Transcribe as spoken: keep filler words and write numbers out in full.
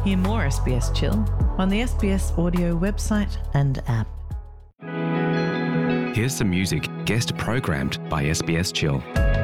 Hear more S B S Chill on the S B S Audio website and app. Here's some music guest programmed by S B S Chill.